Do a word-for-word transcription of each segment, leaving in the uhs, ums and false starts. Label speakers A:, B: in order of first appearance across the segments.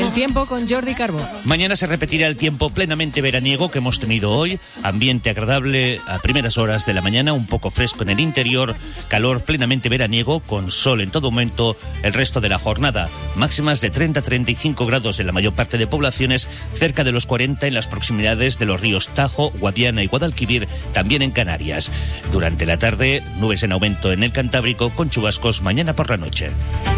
A: El tiempo con Jordi Carbó.
B: Mañana se repetirá el tiempo plenamente veraniego que hemos tenido hoy. Ambiente agradable a primeras horas de la mañana, un poco fresco en el interior, calor plenamente veraniego, con sol en todo momento el resto de la jornada. Máximas de treinta a treinta y cinco grados en la mayor parte de poblaciones, cerca de los cuarenta en las proximidades de los ríos Tajo, Guadiana y Guadalquivir, también en Canarias. Durante la tarde, nubes en aumento en el Cantábrico, con chubascos mañana por la noche.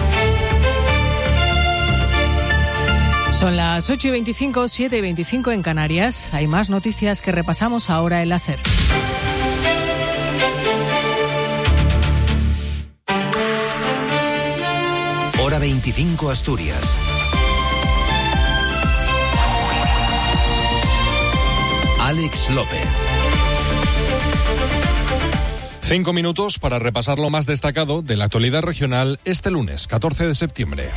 A: Son las ocho y veinticinco, siete y veinticinco en Canarias. Hay más noticias que repasamos ahora en la SER.
C: Hora veinticinco Asturias. Alex López.
D: Cinco minutos para repasar lo más destacado de la actualidad regional este lunes, catorce de septiembre.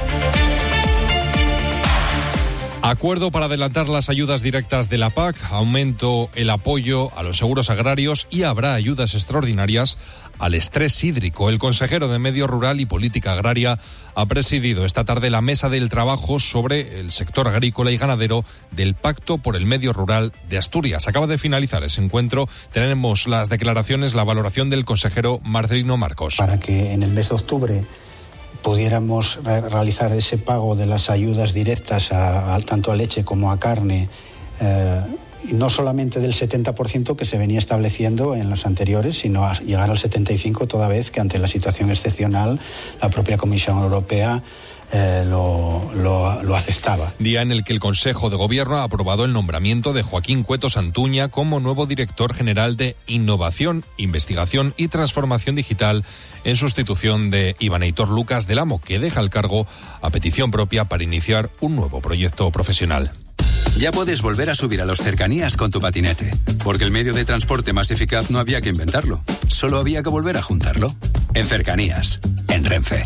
D: Acuerdo para adelantar las ayudas directas de la P A C, aumento el apoyo a los seguros agrarios y habrá ayudas extraordinarias al estrés hídrico. El consejero de Medio Rural y Política Agraria ha presidido esta tarde la mesa del trabajo sobre el sector agrícola y ganadero del Pacto por el Medio Rural de Asturias. Acaba de finalizar ese encuentro. Tenemos las declaraciones, la valoración del consejero Marcelino Marcos.
E: Para que en el mes de octubre pudiéramos realizar ese pago de las ayudas directas a, a, tanto a leche como a carne, eh, y no solamente del setenta por ciento que se venía estableciendo en los anteriores, sino a llegar al setenta y cinco por ciento, toda vez que ante la situación excepcional la propia Comisión Europea Eh, lo, lo, lo aceptaba.
D: Día en el que el Consejo de Gobierno ha aprobado el nombramiento de Joaquín Cueto Santuña como nuevo director general de Innovación, Investigación y Transformación Digital, en sustitución de Iván Heitor Lucas del Amo, que deja el cargo a petición propia para iniciar un nuevo proyecto profesional.
F: Ya puedes volver a subir a los cercanías con tu patinete, porque el medio de transporte más eficaz no había que inventarlo, solo había que volver a juntarlo. En Cercanías, en Renfe.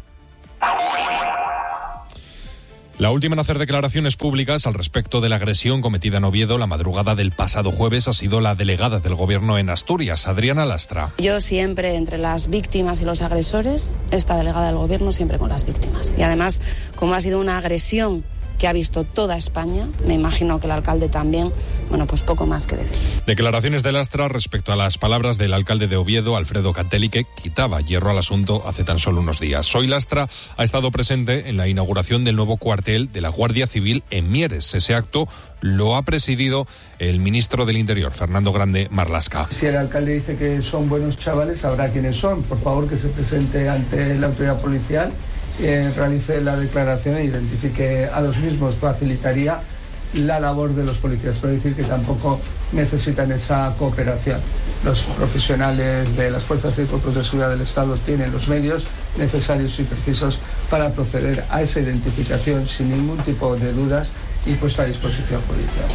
D: La última en hacer declaraciones públicas al respecto de la agresión cometida en Oviedo la madrugada del pasado jueves ha sido la delegada del Gobierno en Asturias, Adriana Lastra.
G: Yo siempre entre las víctimas y los agresores, esta delegada del Gobierno siempre con las víctimas. Y además, como ha sido una agresión que ha visto toda España, me imagino que el alcalde también, bueno, pues poco más que decir.
D: Declaraciones de Lastra respecto a las palabras del alcalde de Oviedo, Alfredo Cantelli, que quitaba hierro al asunto hace tan solo unos días. Hoy Lastra ha estado presente en la inauguración del nuevo cuartel de la Guardia Civil en Mieres. Ese acto lo ha presidido el ministro del Interior, Fernando Grande Marlaska.
H: Si el alcalde dice que son buenos chavales, sabrá quiénes son. Por favor, que se presente ante la autoridad policial, Eh, realice la declaración e identifique a los mismos. Facilitaría la labor de los policías, pero decir que tampoco necesitan esa cooperación. Los profesionales de las fuerzas y cuerpos de seguridad del Estado tienen los medios necesarios y precisos para proceder a esa identificación sin ningún tipo de dudas y puesta a disposición policial.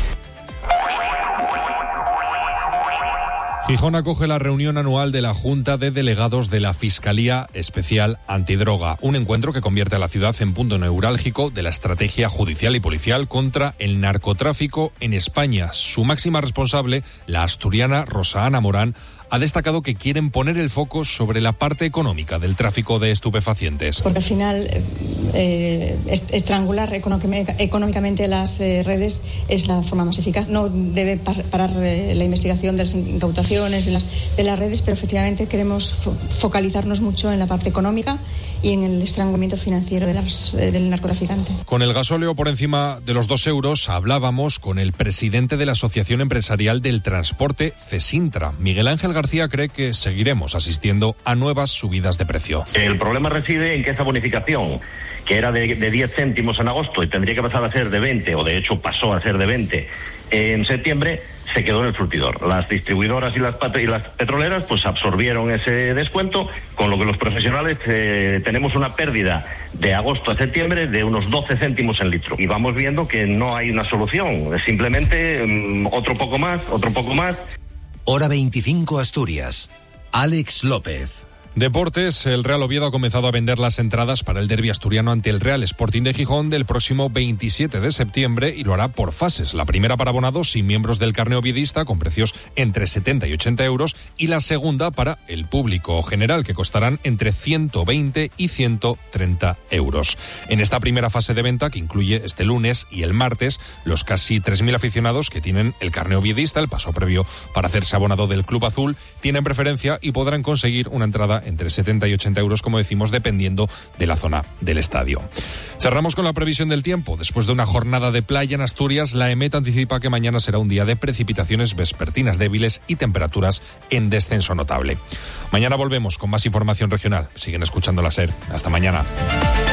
D: Gijón acoge la reunión anual de la Junta de Delegados de la Fiscalía Especial Antidroga, un encuentro que convierte a la ciudad en punto neurálgico de la estrategia judicial y policial contra el narcotráfico en España. Su máxima responsable, la asturiana Rosa Ana Morán, ha destacado que quieren poner el foco sobre la parte económica del tráfico de estupefacientes.
I: Porque al final eh, estrangular económicamente las eh, redes es la forma más eficaz. No debe par parar eh, la investigación de las incautaciones de las, de las redes, pero efectivamente queremos fo focalizarnos mucho en la parte económica y en el estrangulamiento financiero de las, eh, del narcotraficante.
D: Con el gasóleo por encima de los dos euros hablábamos con el presidente de la Asociación Empresarial del Transporte, CESINTRA, Miguel Ángel García, cree que seguiremos asistiendo a nuevas subidas de precio.
J: El problema reside en que esa bonificación, que era de, de diez céntimos en agosto y tendría que pasar a ser de veinte, o de hecho pasó a ser de veinte en septiembre, se quedó en el surtidor. Las distribuidoras y las, y las petroleras pues absorbieron ese descuento, con lo que los profesionales eh, tenemos una pérdida de agosto a septiembre de unos doce céntimos en litro. Y vamos viendo que no hay una solución, es simplemente um, otro poco más, otro poco más.
C: Hora veinticinco Asturias. Alex López.
D: Deportes, el Real Oviedo ha comenzado a vender las entradas para el derbi asturiano ante el Real Sporting de Gijón del próximo veintisiete de septiembre y lo hará por fases. La primera para abonados y miembros del carné oviedista con precios entre setenta y ochenta euros y la segunda para el público general que costarán entre ciento veinte y ciento treinta euros. En esta primera fase de venta, que incluye este lunes y el martes, los casi tres mil aficionados que tienen el carné oviedista, el paso previo para hacerse abonado del Club Azul, tienen preferencia y podrán conseguir una entrada entre setenta y ochenta euros, como decimos, dependiendo de la zona del estadio. Cerramos con la previsión del tiempo. Después de una jornada de playa en Asturias, la EMET anticipa que mañana será un día de precipitaciones vespertinas débiles y temperaturas en descenso notable. Mañana volvemos con más información regional. Siguen escuchando la SER. Hasta mañana.